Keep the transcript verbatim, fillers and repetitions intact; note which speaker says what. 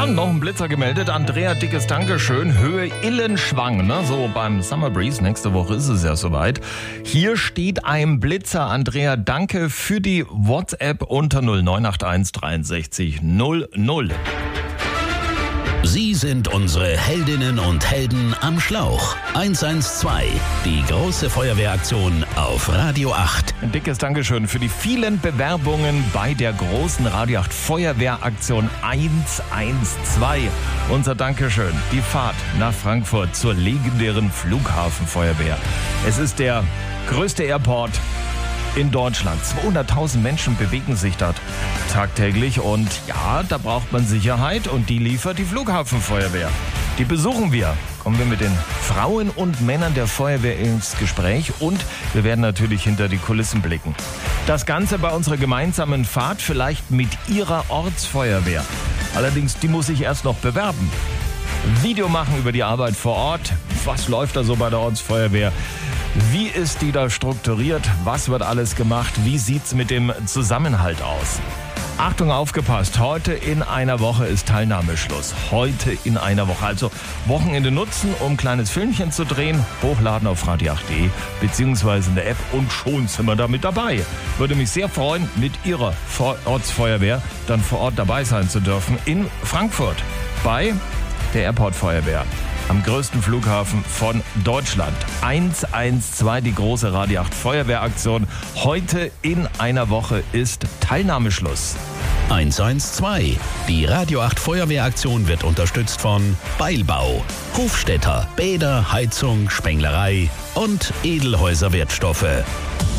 Speaker 1: Ja, noch ein Blitzer gemeldet. Andrea, dickes Dankeschön. Höhe Illenschwang, ne? So beim Summer Breeze. Nächste Woche ist es ja soweit. Hier steht ein Blitzer. Andrea, danke für die WhatsApp unter null neun acht eins dreiundsechzig null null.
Speaker 2: Sie sind unsere Heldinnen und Helden am Schlauch. eins eins zwei, die große Feuerwehraktion auf Radio acht.
Speaker 1: Ein dickes Dankeschön für die vielen Bewerbungen bei der großen Radio acht Feuerwehraktion eins eins zwei. Unser Dankeschön, die Fahrt nach Frankfurt zur legendären Flughafenfeuerwehr. Es ist der größte Airport in Deutschland. zweihunderttausend Menschen bewegen sich dort tagtäglich und ja, da braucht man Sicherheit und die liefert die Flughafenfeuerwehr. Die besuchen wir. Kommen wir mit den Frauen und Männern der Feuerwehr ins Gespräch und wir werden natürlich hinter die Kulissen blicken. Das Ganze bei unserer gemeinsamen Fahrt vielleicht mit Ihrer Ortsfeuerwehr. Allerdings, die muss sich erst noch bewerben. Video machen über die Arbeit vor Ort. Was läuft da so bei der Ortsfeuerwehr? Wie ist die da strukturiert? Was wird alles gemacht? Wie sieht's mit dem Zusammenhalt aus? Achtung, aufgepasst, heute in einer Woche ist Teilnahmeschluss. Heute in einer Woche. Also Wochenende nutzen, um ein kleines Filmchen zu drehen, hochladen auf radio acht punkt de beziehungsweise in der App und schon sind wir da mit dabei. Würde mich sehr freuen, mit Ihrer Ortsfeuerwehr dann vor Ort dabei sein zu dürfen in Frankfurt bei der Airport Feuerwehr. Am größten Flughafen von Deutschland. eins eins zwei, die große Radio acht Feuerwehraktion. Heute in einer Woche ist Teilnahmeschluss.
Speaker 2: eins eins zwei, die Radio acht Feuerwehraktion wird unterstützt von Beilbau, Hofstädter, Bäder, Heizung, Spenglerei und Edelhäuser Wertstoffe.